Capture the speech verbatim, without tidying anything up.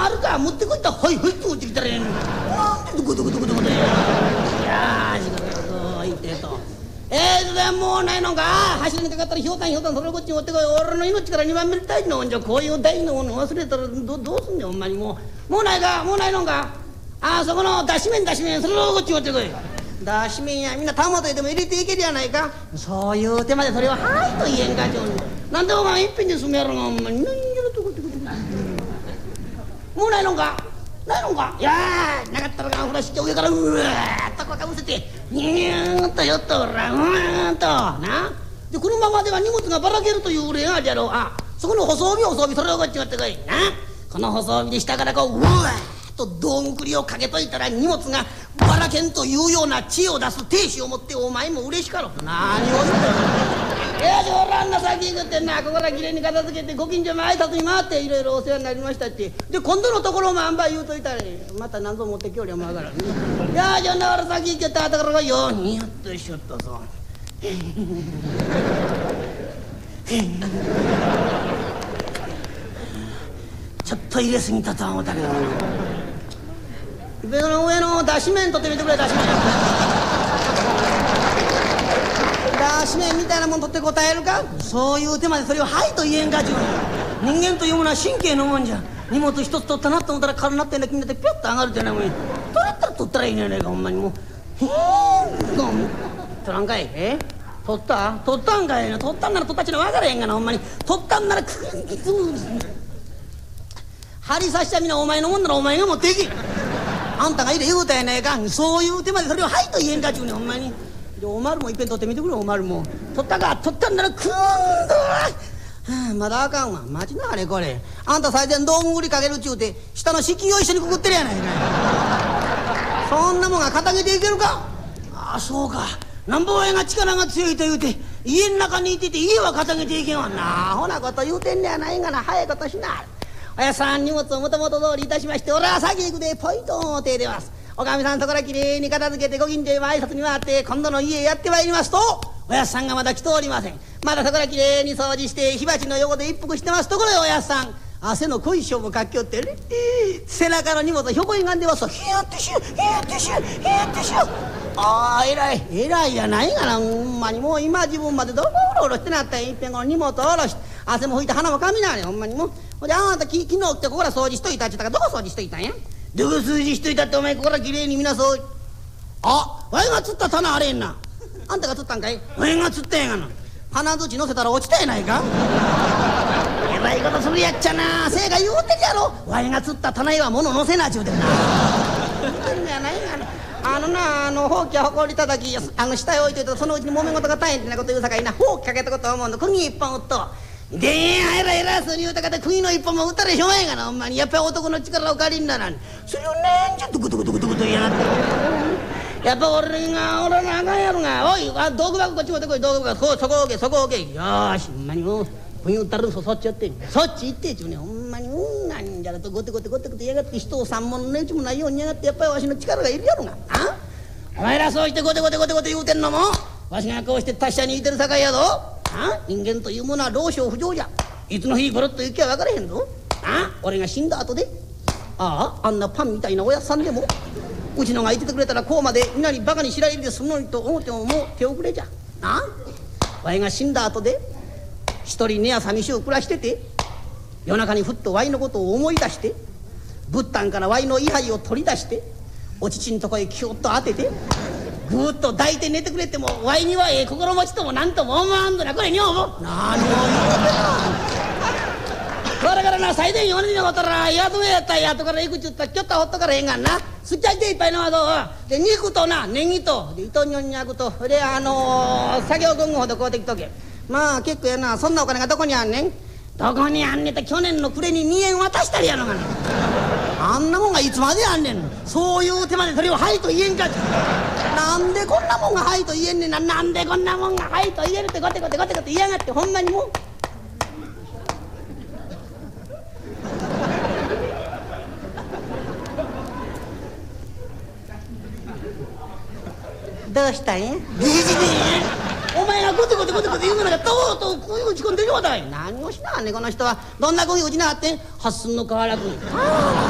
あるか持ってこいったらはいはいって持ってきたらええのなんでどこどこどこどこでいやーしかしそう言ってとえーともうないのか走りにかかったらひょうたんひょうたんそれをこっちに持ってこい俺の命からにばんめに大事なもんじゃこういう大事なもの忘れたら ど, どうすんねんほんまにもうもうないかもうないのかあそこのだし麺だし麺それをこっち持ってこいだし麺やみんなタマトでも入れていけるやないかそういう手までそれははいと言えんかちょなんでお前一品で済むやろがほんまに何やるとこってこともうないのかないのかいやーなかったらかフラッシュ上からうわーっとこかぶせてニューッとよっとらうーんとなでこのままでは荷物がばらけるという例があるやろあそこの細帯細帯それをこっち持ってこいなこの細帯で下からこううわーっとどんぐりをかけといたら荷物がばらけんというような知恵を出す亭主を持ってお前も嬉しかろう何を言うていやじゃおらんな先行くってなここらきれいに片付けてご近所も挨拶に回っていろいろお世話になりましたってで今度のところもあんば言うといたらまた何ぞ持ってきよりゃもわからんいやじゃあなら先行けってあたからがよにやっとしょっとそうちょっと入れすぎたとは思ったけど上の上のだし麺取ってみてくれだし麺だし麺みたいなもん取って答えるかそういう手までそれをはいと言えんかちゅう人間というものは神経のもんじゃ荷物一つ取ったなと思ったら軽なってんだ気になってピョッと上がるってなもん取れたら取ったらいいんじゃないかほんまにもうへえ取らんかいえ取った取ったんかいな取ったんなら取ったっちゅうの分からへんがなほんまに取ったんならく針刺したみなお前のもんならお前が持っていけあんたがいれ言うたやないかそういう手までそれをはいと言えんかちゅうねんほんまにおまるもいっぺん取ってみてくれおまるも取ったか取ったんならくんどはあまだあかんわ待ちなはれこれあんた最前どんぐりかけるっちゅうて下の敷居を一緒にくくってるやないかそんなもんが片げていけるかああそうかなんぼ親が力が強いと言うて家の中にいてて家は片げていけんわなほなこと言うてんねやないがな早いことしなおやさん荷物をもともと通りいたしまして俺は先行くでポイと手出ますおかみさんところきれいに片付けてご近所へ挨拶に回って今度の家へやってまいりますとおやっさんがまだ来ておりませんまだそこらきれいに掃除して火鉢の横で一服してますところへおやっさん汗の濃い性もかきよってね背中の荷物ひょこいがんでますとヒヤッてしよヒヤッてしよヒヤッてしよああ偉い偉いやないがなほんまにもう今自分までどこうろうろしてなったんやいっぺんこの荷物を下ろして汗も拭いて鼻もかみなあれほんまにもうほんであなたき昨日来てここら掃除しといたっちゅったからどこ掃除しといたんやどこ掃除しといたってお前ここらきれいにみなそうあわいが釣った棚あれへんなあんたが釣ったんかいわいが釣ったんやがな鼻土乗せたら落ちたやないかえらいことするやっちゃなせいが言うてるやろわいが釣った棚へは物乗せなちゅうてんな言うてんのやないがなあのなあのほうきはほこり叩きあの下へ置いといてそのうちに揉め事が大変ってなこと言うさかいなほうきかけたこと思うの釘一本打っとでえらいらそうに言うたかて釘の一本も打ったらしょうがんやがなほんまにやっぱり男の力を借りんならんそれをなんじゃドクドクドクドクと言いやがってやっぱ俺が俺のあかんやろがおいあ道具箱こっち持ってこい道具箱そこ置けそこ置けよーしほんまにもう釘打ったらそそっちやってそっち行ってちゅうねほんまにうんなんじゃらとゴテゴテゴテゴテやがって人を三文の値打ちもないようにやがってやっぱりわしの力がいるやろがあお前らそうしてゴテゴテゴテゴテ言うてんのもわしがこうして達者にいてるさかいやぞあ人間というものは老少不浄じゃいつの日ゴロッと行きゃ分からへんぞあ俺が死んだ後であああんなパンみたいなおやっさんでもうちのがいててくれたらこうまで皆にバカに知られるで済むのにと思ってももう手遅れじゃあわいが死んだ後で一人寝や寂しゅう暮らしてて夜中にふっとわいのことを思い出して仏壇からわいの位牌を取り出してお乳んとこへキュッと当ててぐーっと抱いて寝てくれてもわいにはええ心持ちともなんとも思わんどなこれ女房何を言うてなこれからな最低よにんのことら宿やったら宿から行くちゅったらちょっとほっとからへんがんなすっちゃいていっぱいのはどうで肉となネギとで糸にょんにゃくとであのー、作業道具ほど買うてきとけまあ結構やなそんなお金がどこにあんねんどこにあんねんって去年の暮れににえん渡したりやのがなあんなもんがいつまであんねんそういう手までそれをはいと言えんかなんでこんなもんがはいと言えんねんななんでこんなもんがはいと言えるってゴテゴテゴテゴテ言いやがってほんまにもうどうしたんやお前がゴテゴテゴテゴテ言うのがとうとうこういう打ち込んでるわだい何をしなあんねんこの人はどんな声打ちなあってん発寸の変わらず